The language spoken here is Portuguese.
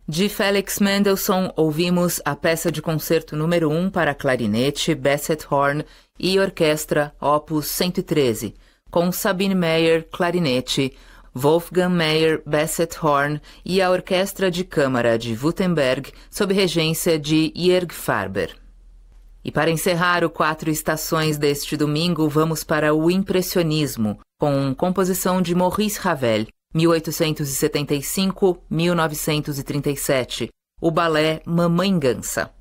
De Felix Mendelssohn, ouvimos a peça de concerto número 1 para clarinete, basset horn e orquestra Opus 113, com Sabine Meyer, clarinete, Wolfgang Meyer, basset horn e a Orquestra de Câmara de Württemberg, sob regência de Jörg Farber. E para encerrar o 4 Estações deste domingo, vamos para o Impressionismo, com composição de Maurice Ravel, 1875-1937, o balé Mamãe Gansa.